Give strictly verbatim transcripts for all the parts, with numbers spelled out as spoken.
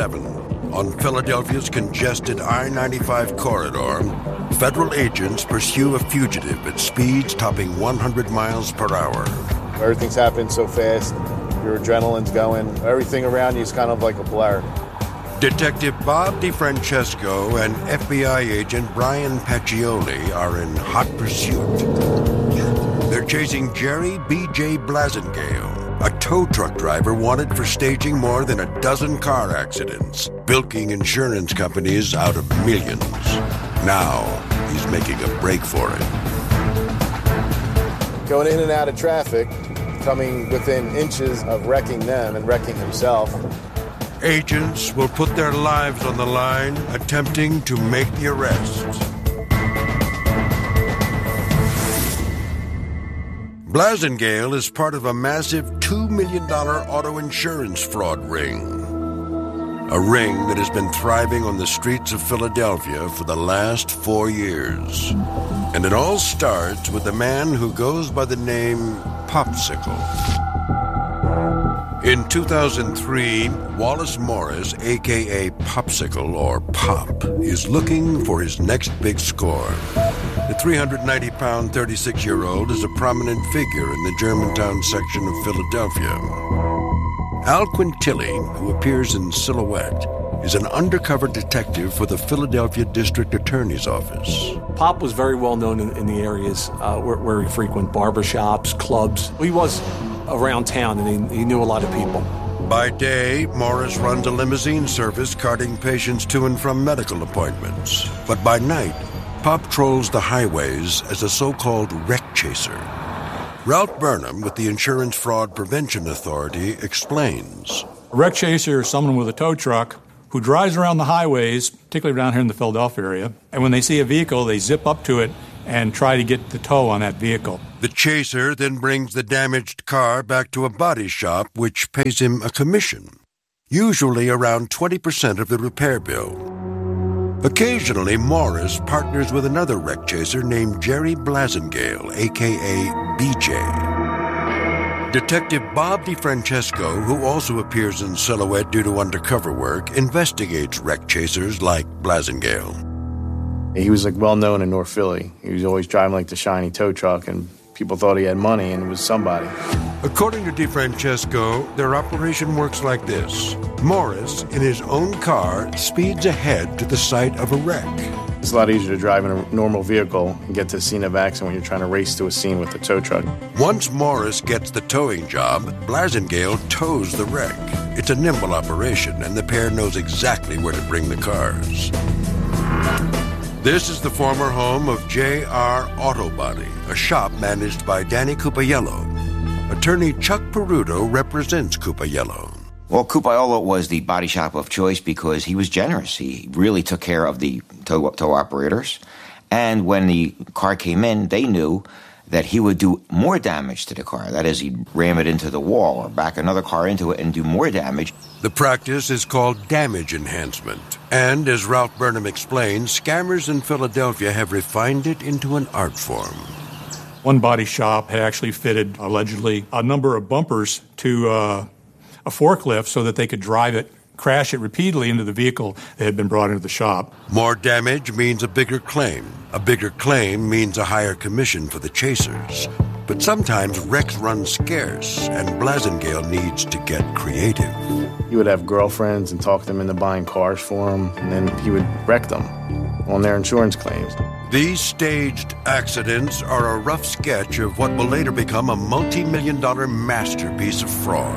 seven, on Philadelphia's congested I ninety-five corridor, federal agents pursue a fugitive at speeds topping one hundred miles per hour. Everything's happening so fast, your adrenaline's going, everything around you is kind of like a blur. Detective Bob DeFrancesco and F B I agent Brian Paccioli are in hot pursuit. They're chasing Jerry B J Blasingale, a tow truck driver wanted for staging more than a dozen car accidents, bilking insurance companies out of millions. Now, he's making a break for it. Going in and out of traffic, coming within inches of wrecking them and wrecking himself. Agents will put their lives on the line, attempting to make the arrest. Blasingale is part of a massive two million dollars auto insurance fraud ring. A ring that has been thriving on the streets of Philadelphia for the last four years. And it all starts with a man who goes by the name Popsicle. In two thousand three, Wallace Morris, a k a. Popsicle, or Pop, is looking for his next big score. The three hundred ninety pound, thirty-six-year-old is a prominent figure in the Germantown section of Philadelphia. Al Quintilli, who appears in silhouette, is an undercover detective for the Philadelphia District Attorney's Office. Pop was very well known in, in the areas uh, where, where he frequented barbershops, clubs. He was around town, and he, he knew a lot of people. By day, Morris runs a limousine service carting patients to and from medical appointments. But by night, Pop trolls the highways as a so-called wreck chaser. Ralph Burnham with the Insurance Fraud Prevention Authority explains. A wreck chaser is someone with a tow truck who drives around the highways, particularly down here in the Philadelphia area, and when they see a vehicle, they zip up to it and try to get the tow on that vehicle. The chaser then brings the damaged car back to a body shop, which pays him a commission, usually around twenty percent of the repair bill. Occasionally, Morris partners with another wreck chaser named Jerry Blasingale, a k a. B J. Detective Bob DeFrancesco, who also appears in silhouette due to undercover work, investigates wreck chasers like Blasingale. He was like well known in North Philly. He was always driving like the shiny tow truck, and people thought he had money and was somebody. According to DeFrancesco, their operation works like this. Morris, in his own car, speeds ahead to the site of a wreck. It's a lot easier to drive in a normal vehicle and get to the scene of accident when you're trying to race to a scene with the tow truck. Once Morris gets the towing job, Blasingale tows the wreck. It's a nimble operation, and the pair knows exactly where to bring the cars. This is the former home of J R Auto Body, a shop managed by Danny Cupaiello. Attorney Chuck Peruto represents Cupaiello. Well, Cupaiello was the body shop of choice because he was generous. He really took care of the tow, tow operators. And when the car came in, they knew that he would do more damage to the car. That is, he'd ram it into the wall or back another car into it and do more damage. The practice is called damage enhancement. And as Ralph Burnham explains, scammers in Philadelphia have refined it into an art form. One body shop had actually fitted, allegedly, a number of bumpers to uh, a forklift so that they could drive it, crash it repeatedly into the vehicle that had been brought into the shop. More damage means a bigger claim. A bigger claim means a higher commission for the chasers. But sometimes wrecks run scarce, and Blasingale needs to get creative. He would have girlfriends and talk them into buying cars for him, and then he would wreck them on their insurance claims. These staged accidents are a rough sketch of what will later become a multi-million dollar masterpiece of fraud.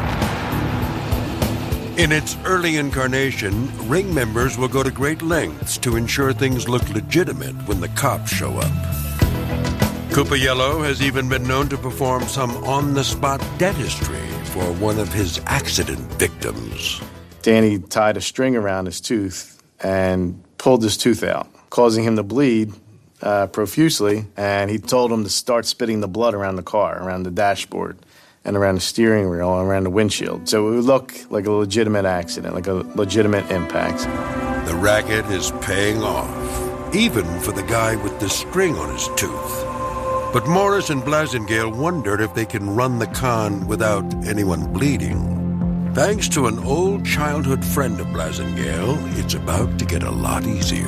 In its early incarnation, ring members will go to great lengths to ensure things look legitimate when the cops show up. Cupaiello has even been known to perform some on-the-spot dentistry for one of his accident victims. Danny tied a string around his tooth and pulled his tooth out, causing him to bleed uh, profusely, and he told him to start spitting the blood around the car, around the dashboard, and around the steering wheel, and around the windshield. So it would look like a legitimate accident, like a legitimate impact. The racket is paying off, even for the guy with the string on his tooth. But Morris and Blasingale wondered if they can run the con without anyone bleeding. Thanks to an old childhood friend of Blasingale, it's about to get a lot easier.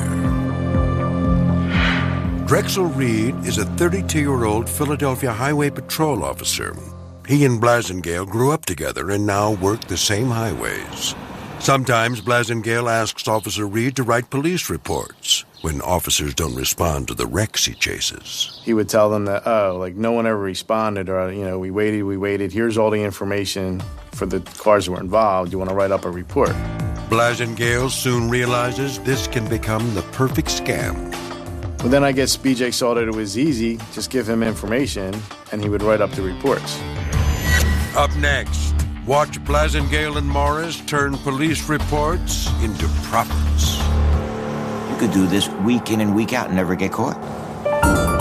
Drexel Reed is a thirty-two-year-old Philadelphia Highway Patrol officer. He and Blasingale grew up together and now work the same highways. Sometimes Blasingale asks Officer Reed to write police reports when officers don't respond to the wrecks he chases. He would tell them that, oh, like, no one ever responded, or, you know, we waited, we waited. Here's all the information for the cars that were involved. You want to write up a report? Blasingale soon realizes this can become the perfect scam. But then I guess B J saw that it was easy. Just give him information, and he would write up the reports. Up next, watch Blasingale and Morris turn police reports into profits. You could do this week in and week out and never get caught.